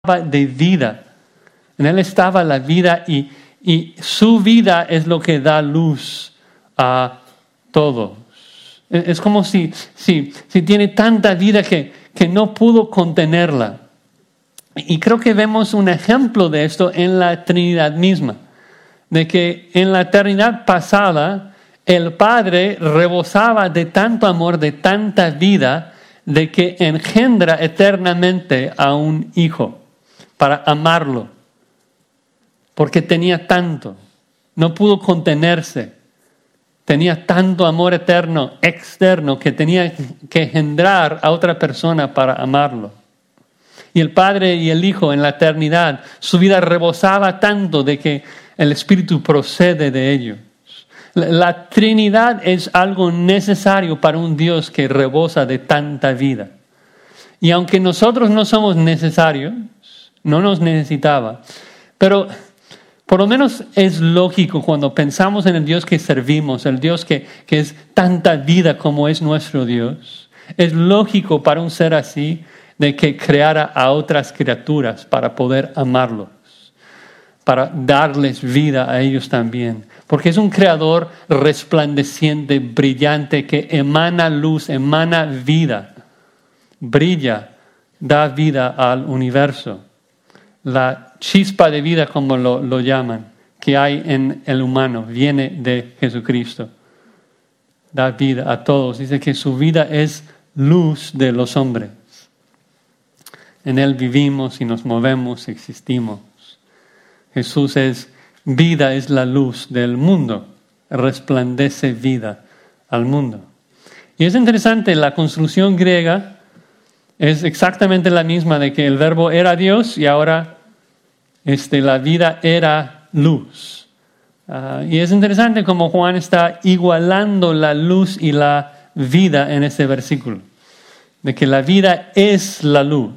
de vida. En Él estaba la vida y su vida es lo que da luz a todos. Es como si tiene tanta vida que no pudo contenerla. Y creo que vemos un ejemplo de esto en la Trinidad misma. De que en la eternidad pasada el Padre rebosaba de tanto amor, de tanta vida, de que engendra eternamente a un Hijo para amarlo. Porque tenía tanto, no pudo contenerse. Tenía tanto amor eterno, externo, que tenía que engendrar a otra persona para amarlo. Y el Padre y el Hijo en la eternidad, su vida rebosaba tanto de que el Espíritu procede de ellos. La Trinidad es algo necesario para un Dios que rebosa de tanta vida. Y aunque nosotros no somos necesarios, no nos necesitaba, pero por lo menos es lógico cuando pensamos en el Dios que servimos, el Dios que es tanta vida como es nuestro Dios. Es lógico para un ser así de que creara a otras criaturas para poder amarlos, para darles vida a ellos también. Porque es un creador resplandeciente, brillante, que emana luz, emana vida, brilla, da vida al universo. La chispa de vida, como lo llaman, que hay en el humano, viene de Jesucristo. Da vida a todos. Dice que su vida es luz de los hombres. En Él vivimos y nos movemos, existimos. Jesús es vida, es la luz del mundo. Resplandece vida al mundo. Y es interesante, la construcción griega es exactamente la misma de que el verbo era Dios y ahora la vida era luz. Y es interesante como Juan está igualando la luz y la vida en este versículo. De que la vida es la luz.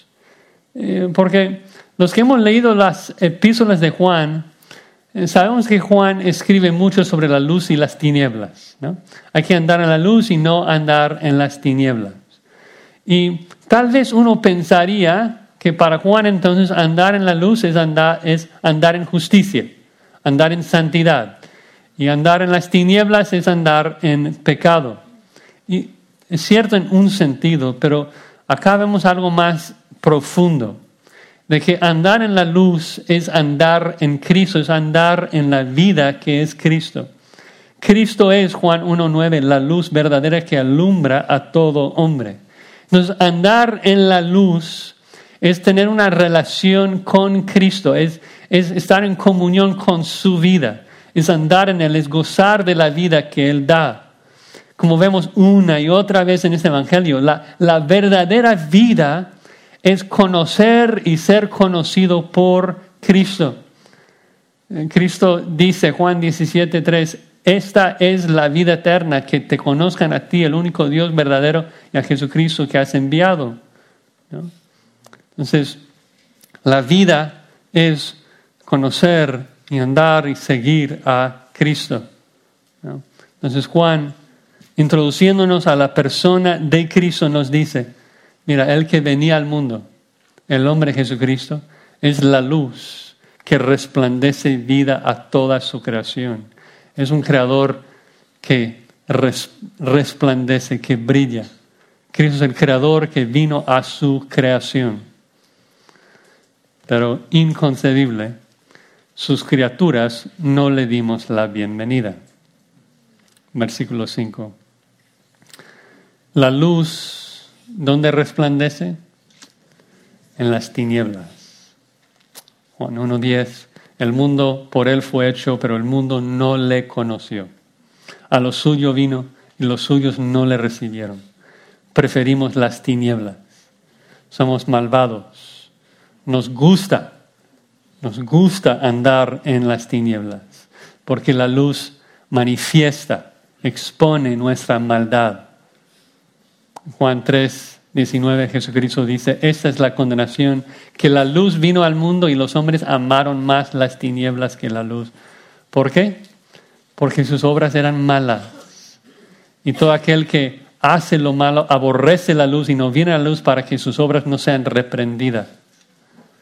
Porque los que hemos leído las epístolas de Juan, sabemos que Juan escribe mucho sobre la luz y las tinieblas, ¿no? Hay que andar en la luz y no andar en las tinieblas. Y tal vez uno pensaría que para Juan entonces andar en la luz es andar en justicia, andar en santidad. Y andar en las tinieblas es andar en pecado. Y es cierto en un sentido, pero acá vemos algo más profundo. De que andar en la luz es andar en Cristo, es andar en la vida que es Cristo. Cristo es, Juan 1:9, la luz verdadera que alumbra a todo hombre. Entonces, andar en la luz es tener una relación con Cristo, es estar en comunión con su vida, es andar en Él, es gozar de la vida que Él da. Como vemos una y otra vez en este Evangelio, la verdadera vida es conocer y ser conocido por Cristo. Cristo dice, Juan 17:3, esta es la vida eterna, que te conozcan a ti, el único Dios verdadero, y a Jesucristo que has enviado. ¿No? Entonces, la vida es conocer y andar y seguir a Cristo. ¿No? Entonces, Juan, introduciéndonos a la persona de Cristo, nos dice, mira, el que venía al mundo, el hombre Jesucristo, es la luz que resplandece vida a toda su creación. Es un creador que resplandece, que brilla. Cristo es el creador que vino a su creación. Pero inconcebible, sus criaturas no le dimos la bienvenida. Versículo 5. La luz, ¿dónde resplandece? En las tinieblas. Juan 1:10. El mundo por Él fue hecho, pero el mundo no le conoció. A lo suyo vino y los suyos no le recibieron. Preferimos las tinieblas. Somos malvados. Nos gusta andar en las tinieblas, porque la luz manifiesta, expone nuestra maldad. Juan 3:19, Jesucristo dice, esta es la condenación, que la luz vino al mundo y los hombres amaron más las tinieblas que la luz. ¿Por qué? Porque sus obras eran malas. Y todo aquel que hace lo malo aborrece la luz y no viene a la luz para que sus obras no sean reprendidas.